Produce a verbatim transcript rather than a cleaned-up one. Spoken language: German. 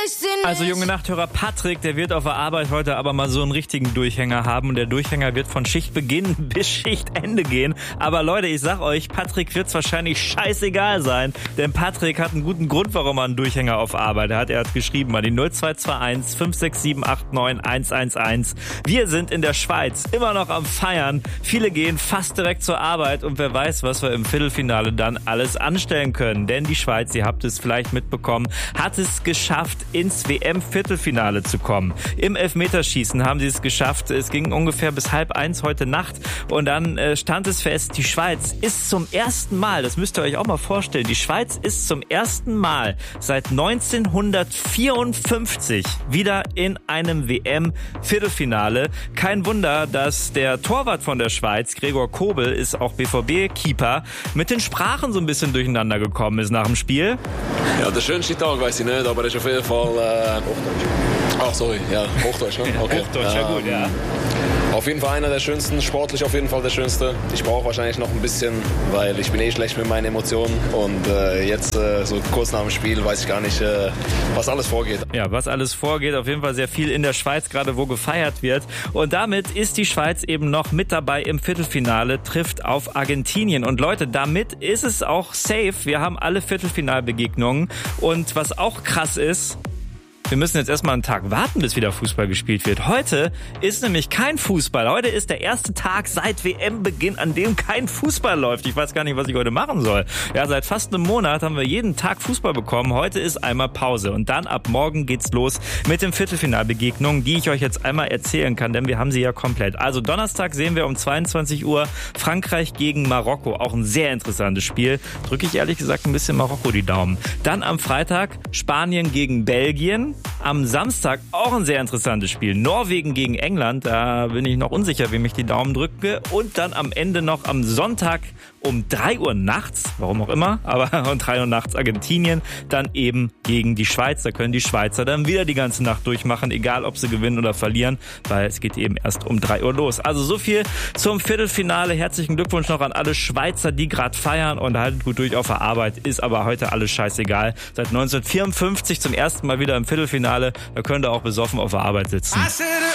Also junge Nachthörer Patrick, der wird auf der Arbeit heute aber mal so einen richtigen Durchhänger haben. Und der Durchhänger wird von Schichtbeginn bis Schichtende gehen. Aber Leute, ich sag euch, Patrick wird's wahrscheinlich scheißegal sein. Denn Patrick hat einen guten Grund, warum er einen Durchhänger auf Arbeit hat. Er hat geschrieben an die null zwei zwei eins fünf sechs sieben acht neun eins eins eins. Wir sind in der Schweiz immer noch am Feiern. Viele gehen fast direkt zur Arbeit. Und wer weiß, was wir im Viertelfinale dann alles anstellen können. Denn die Schweiz, ihr habt es vielleicht mitbekommen, hat es geschafft, ins W M-Viertelfinale zu kommen. Im Elfmeterschießen haben sie es geschafft. Es ging ungefähr bis halb eins heute Nacht. Und dann äh, stand es fest, die Schweiz ist zum ersten Mal, das müsst ihr euch auch mal vorstellen, die Schweiz ist zum ersten Mal seit neunzehnhundertvierundfünfzig wieder in einem W M-Viertelfinale. Kein Wunder, dass der Torwart von der Schweiz, Gregor Kobel, ist auch B V B-Keeper, mit den Sprachen so ein bisschen durcheinander gekommen ist nach dem Spiel. Ja, der schönste Tag weiß ich nicht, aber das ist auf jeden Fall... Äh, Hochdeutsch. Ach, sorry, ja, Hochdeutsch, ne? Okay. Hochdeutsch, ja gut, ja. Auf jeden Fall einer der schönsten, sportlich auf jeden Fall der schönste. Ich brauche wahrscheinlich noch ein bisschen, weil ich bin eh schlecht mit meinen Emotionen. Und äh, jetzt, äh, so kurz nach dem Spiel, weiß ich gar nicht, äh, was alles vorgeht. Ja, was alles vorgeht, auf jeden Fall sehr viel in der Schweiz, gerade wo gefeiert wird. Und damit ist die Schweiz eben noch mit dabei im Viertelfinale, trifft auf Argentinien. Und Leute, damit ist es auch safe. Wir haben alle Viertelfinalbegegnungen. Und was auch krass ist, wir müssen jetzt erstmal einen Tag warten, bis wieder Fußball gespielt wird. Heute ist nämlich kein Fußball. Heute ist der erste Tag seit W M-Beginn, an dem kein Fußball läuft. Ich weiß gar nicht, was ich heute machen soll. Ja, seit fast einem Monat haben wir jeden Tag Fußball bekommen. Heute ist einmal Pause. Und dann ab morgen geht's los mit den Viertelfinalbegegnungen, die ich euch jetzt einmal erzählen kann, denn wir haben sie ja komplett. Also Donnerstag sehen wir um zweiundzwanzig Uhr Frankreich gegen Marokko. Auch ein sehr interessantes Spiel. Drücke ich ehrlich gesagt ein bisschen Marokko die Daumen. Dann am Freitag Spanien gegen Belgien. Am Samstag auch ein sehr interessantes Spiel. Norwegen gegen England, da bin ich noch unsicher, wem ich die Daumen drücke. Und dann am Ende noch am Sonntag um drei Uhr nachts, warum auch immer, aber um drei Uhr nachts Argentinien, dann eben gegen die Schweiz. Da können die Schweizer dann wieder die ganze Nacht durchmachen, egal ob sie gewinnen oder verlieren, weil es geht eben erst um drei Uhr los. Also so viel zum Viertelfinale. Herzlichen Glückwunsch noch an alle Schweizer, die gerade feiern, und haltet gut durch auf der Arbeit. Ist aber heute alles scheißegal. Seit neunzehnhundertvierundfünfzig zum ersten Mal wieder im Viertelfinale. Da könnt ihr auch besoffen auf der Arbeit sitzen.